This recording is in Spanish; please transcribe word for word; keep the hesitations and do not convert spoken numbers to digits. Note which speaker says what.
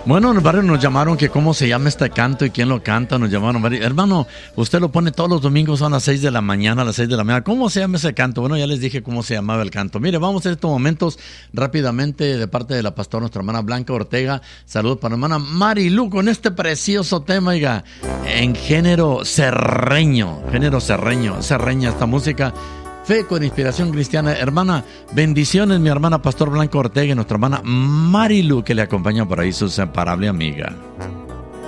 Speaker 1: Bueno, en el barrio nos llamaron que cómo se llama este canto y quién lo canta. Nos llamaron, hermano, usted lo pone todos los domingos, son las seis de la mañana, a las seis de la mañana. ¿Cómo se llama ese canto? Bueno, ya les dije cómo se llamaba el canto. Mire, vamos en estos momentos rápidamente de parte de la pastora, nuestra hermana Blanca Ortega. Saludos para la hermana Marilu con este precioso tema, oiga, en género serreño, género serreño, serreña esta música. Fe con inspiración cristiana. Hermana, bendiciones, mi hermana Pastor Blanca Ortega y nuestra hermana Marilu, que le acompaña por ahí, su inseparable amiga.